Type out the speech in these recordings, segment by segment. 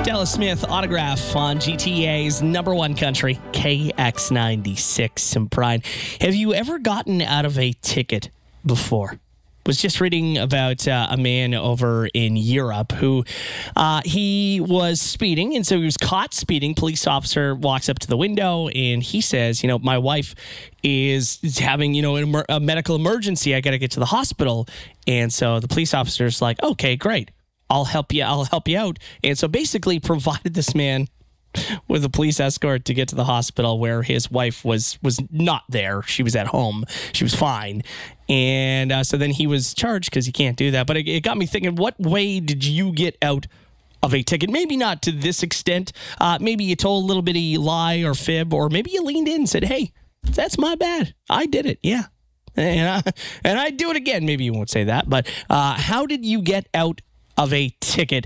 Stella Smith autograph on GTA's number one country, KX96 and Pride. Have you ever gotten out of a ticket before? Was just reading about a man over in Europe who he was speeding, and so he was caught speeding. Police officer walks up to the window and he says, my wife is having, a medical emergency. I got to get to the hospital. And so the police officer's like, okay, great. I'll help you out. And so basically provided this man with a police escort to get to the hospital where his wife was not there. She was at home. She was fine. And so then he was charged because he can't do that. But it got me thinking, what way did you get out of a ticket? Maybe not to this extent. Maybe you told a little bitty lie or fib, or maybe you leaned in and said, hey, that's my bad. I did it. Yeah. And I'd do it again. Maybe you won't say that. But how did you get out of a ticket?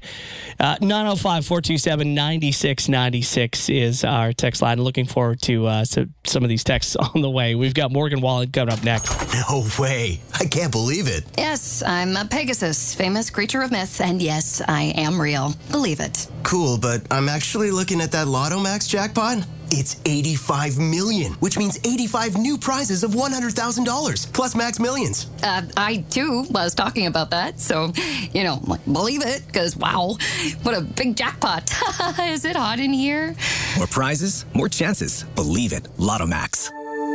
905-427-9696 is our text line. Looking forward to some of these texts on the way. We've got Morgan Wallen coming up next. No way. I can't believe it. Yes, I'm a Pegasus, famous creature of myth, and yes, I am real. Believe it. Cool, but I'm actually looking at that Lotto Max jackpot. It's 85 million, which means 85 new prizes of $100,000 plus Max Millions. I too was talking about that, so, believe it, because wow, what a big jackpot. Is it hot in here? More prizes, more chances. Believe it. Lotto Max.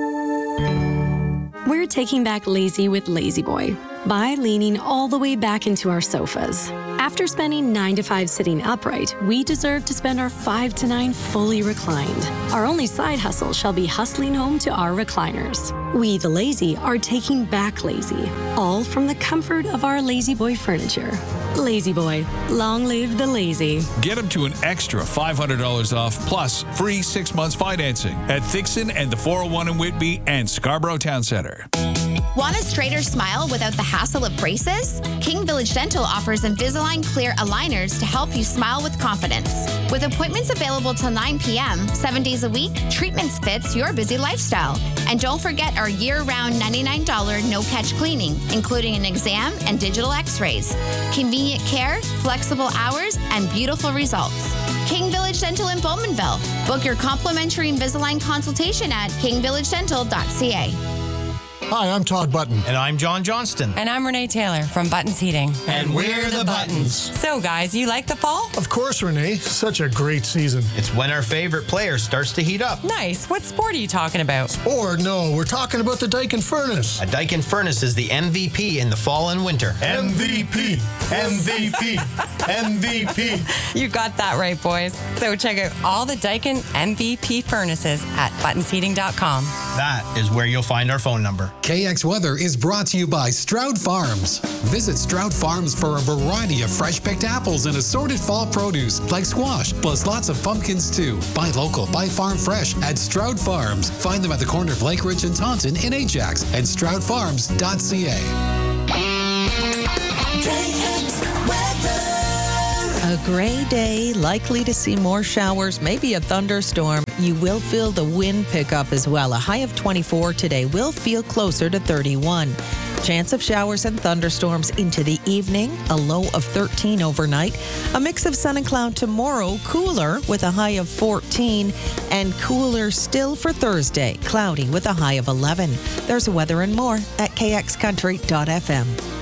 We're taking back lazy with Lazy Boy by leaning all the way back into our sofas. After spending 9 to 5 sitting upright, we deserve to spend our 5 to 9 fully reclined. Our only side hustle shall be hustling home to our recliners. We, the lazy, are taking back lazy, all from the comfort of our Lazy Boy furniture. Lazy Boy, long live the lazy. Get them to an extra $500 off plus free 6 months financing at Thixon and the 401 in Whitby and Scarborough Town Center. Want a straighter smile without the hassle of braces? King Village Dental offers Invisalign Clear aligners to help you smile with confidence. With appointments available till 9 p.m., 7 days a week, treatments fits your busy lifestyle. And don't forget our year-round $99 no-catch cleaning, including an exam and digital x-rays. Convenient care, flexible hours, and beautiful results. King Village Dental in Bowmanville. Book your complimentary Invisalign consultation at kingvillagedental.ca. Hi, I'm Todd Button. And I'm John Johnston. And I'm Renee Taylor from Buttons Heating. And we're the Buttons. So, guys, you like the fall? Of course, Renee. Such a great season. It's when our favorite player starts to heat up. Nice. What sport are you talking about? Sport? No, we're talking about the Daikin Furnace. A Daikin Furnace is the MVP in the fall and winter. MVP. MVP. MVP. You got that right, boys. So check out all the Daikin MVP furnaces at buttonsheating.com. That is where you'll find our phone number. KX Weather is brought to you by Stroud Farms. Visit Stroud Farms for a variety of fresh-picked apples and assorted fall produce like squash, plus lots of pumpkins too. Buy local, buy farm fresh at Stroud Farms. Find them at the corner of Lake Ridge and Taunton in Ajax and stroudfarms.ca. KX Weather. A gray day, likely to see more showers, maybe a thunderstorm. You will feel the wind pick up as well. A high of 24 today will feel closer to 31. Chance of showers and thunderstorms into the evening, a low of 13 overnight. A mix of sun and cloud tomorrow, cooler with a high of 14, and cooler still for Thursday, cloudy with a high of 11. There's weather and more at kxcountry.fm.